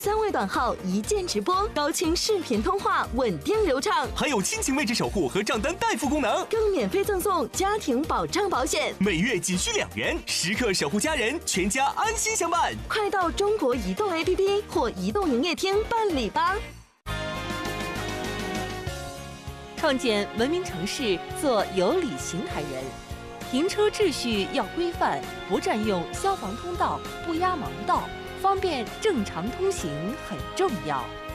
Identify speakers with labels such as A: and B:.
A: 3位短号一键直播，高清视频通话，稳定流畅，
B: 还有亲情位置守护和账单代付功能，
A: 更免费赠送家庭保障保险，
B: 每月仅需2元，时刻守护家人，全家安心相伴。
A: 快到中国移动 APP 或移动营业厅办理吧。
C: 创建文明城市，做有理行台人。停车秩序要规范，不占用消防通道，不压盲道，方便正常通行很重要。